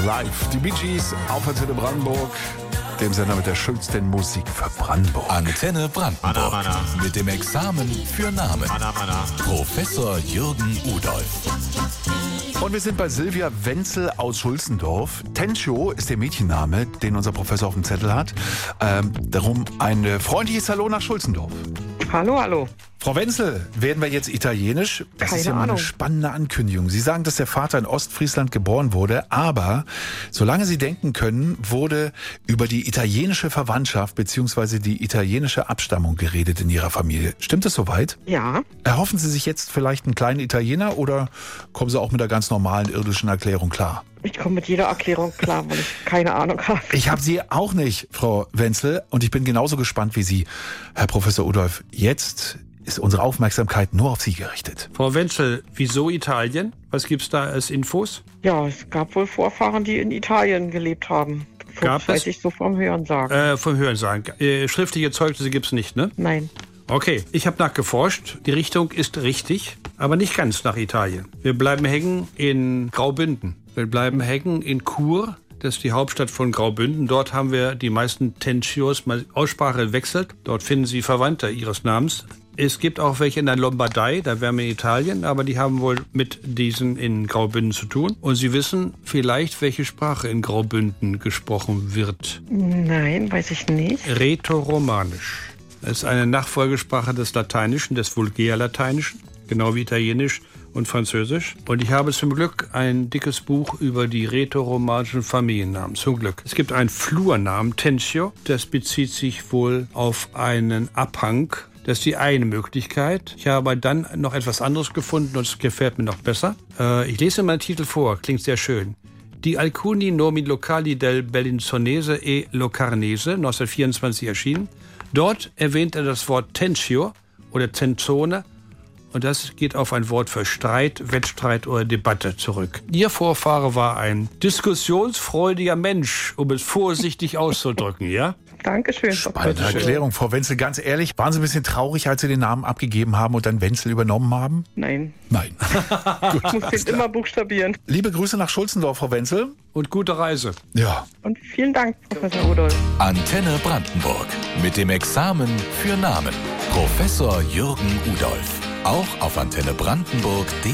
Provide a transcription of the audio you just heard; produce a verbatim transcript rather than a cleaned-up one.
Live, die Bee Gees auf Antenne Brandenburg, dem Sender mit der schönsten Musik für Brandenburg. Antenne Brandenburg Anna, Anna. mit dem Examen für Namen. Anna, Anna. Professor Jürgen Udolf. Und wir sind bei Silvia Wenzel aus Schulzendorf. Tencio ist der Mädchenname, den unser Professor auf dem Zettel hat. Ähm, darum ein freundliches Hallo nach Schulzendorf. Hallo, hallo. Frau Wenzel, werden wir jetzt italienisch? Das Keine ist ja mal eine Ahnung. spannende Ankündigung. Sie sagen, dass der Vater in Ostfriesland geboren wurde, aber solange Sie denken können, wurde über die italienische Verwandtschaft bzw. die italienische Abstammung geredet in Ihrer Familie. Stimmt das soweit? Ja, Erhoffen Sie sich jetzt vielleicht einen kleinen Italiener oder kommen Sie auch mit der ganz normalen irdischen Erklärung klar? ich komme mit jeder Erklärung klar, weil ich keine Ahnung habe. Ich habe Sie auch nicht, Frau Wenzel, und ich bin genauso gespannt wie Sie, Herr Professor Udolf. Jetzt ist unsere Aufmerksamkeit nur auf Sie gerichtet. Frau Wenzel, wieso Italien? Was gibt's da als Infos? Ja, es gab wohl Vorfahren, die in Italien gelebt haben. Gab Das weiß es? ich so vom Hören sagen. Äh, vom Hörensagen. Äh, schriftliche Zeugnisse gibt's nicht, ne? Nein. Okay, ich habe nachgeforscht. Die Richtung ist richtig, aber nicht ganz nach Italien. Wir bleiben hängen in Graubünden. Wir bleiben hängen in Chur. Das ist die Hauptstadt von Graubünden. Dort haben wir die meisten Tencios. Mal Aussprache wechselt. Dort finden Sie Verwandte Ihres Namens. Es gibt auch welche in der Lombardei, da wären wir in Italien, aber die haben wohl mit diesen in Graubünden zu tun. Und Sie wissen vielleicht, welche Sprache in Graubünden gesprochen wird. Nein, weiß ich nicht. Rätoromanisch. Das ist eine Nachfolgesprache des Lateinischen, des Vulgärlateinischen, genau wie Italienisch und Französisch. Und ich habe zum Glück ein dickes Buch über die rätoromanischen Familiennamen. Zum Glück. Es gibt einen Flurnamen, Tencio. Das bezieht sich wohl auf einen Abhang. Das ist die eine Möglichkeit. Ich habe dann noch etwas anderes gefunden und es gefällt mir noch besser. Äh, ich lese mal den Titel vor, klingt sehr schön. Die Alcuni nomi locali del Bellinzonese e Locarnese, neunzehnhundertvierundzwanzig erschienen. Dort erwähnt er das Wort Tencio oder Tenzone und das geht auf ein Wort für Streit, Wettstreit oder Debatte zurück. Ihr Vorfahre war ein diskussionsfreudiger Mensch, um es vorsichtig auszudrücken, ja? Dankeschön. Spannende Erklärung. Frau Wenzel, ganz ehrlich, waren Sie ein bisschen traurig, als Sie den Namen abgegeben haben und dann Wenzel übernommen haben? Nein, Nein. ich muss den immer buchstabieren. Liebe Grüße nach Schulzendorf, Frau Wenzel. Und gute Reise. Ja. Und vielen Dank, Professor Rudolf. Antenne Brandenburg mit dem Examen für Namen. Professor Jürgen Udolf. Auch auf antenne brandenburg punkt de.